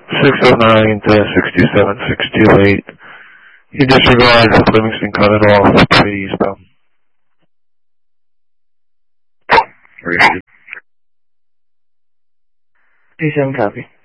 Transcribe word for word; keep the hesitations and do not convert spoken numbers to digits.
six oh nine to sixty-seven sixty-eight. You disregard Livingston, cut it off, three eastbound. Two seven copy.